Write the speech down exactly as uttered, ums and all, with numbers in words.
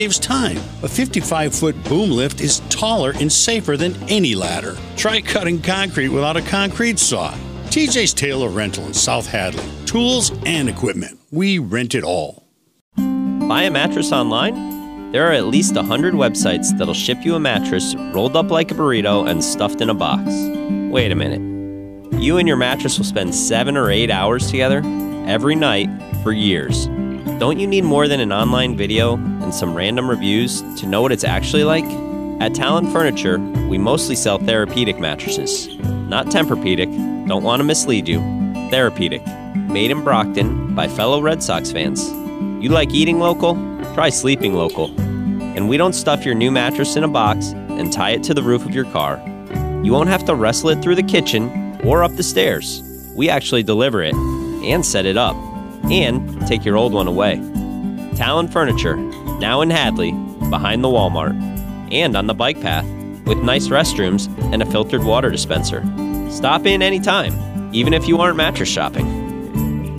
saves time. A fifty-five foot boom lift is taller and safer than any ladder. Try cutting concrete without a concrete saw. T J's Taylor Rental in South Hadley. Tools and equipment. We rent it all. Buy a mattress online? There are at least one hundred websites that'll ship you a mattress rolled up like a burrito and stuffed in a box. Wait a minute. You and your mattress will spend seven or eight hours together every night for years. Don't you need more than an online video and some random reviews to know what it's actually like? At Talon Furniture, we mostly sell therapeutic mattresses. Not Tempur-Pedic, don't want to mislead you. Therapeutic, made in Brockton by fellow Red Sox fans. You like eating local? Try sleeping local. And we don't stuff your new mattress in a box and tie it to the roof of your car. You won't have to wrestle it through the kitchen or up the stairs. We actually deliver it and set it up and take your old one away. Talon Furniture, now in Hadley, behind the Walmart, and on the bike path, with nice restrooms and a filtered water dispenser. Stop in anytime, even if you aren't mattress shopping.